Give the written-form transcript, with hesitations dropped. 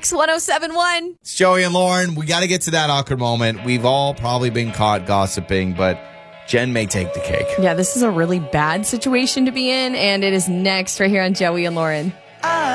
X1071. It's Joey and Lauren. We got to get to that awkward moment. We've all probably been caught gossiping, but Jen may take the cake. Yeah, this is a really bad situation to be in, and it is next right here on Joey and Lauren.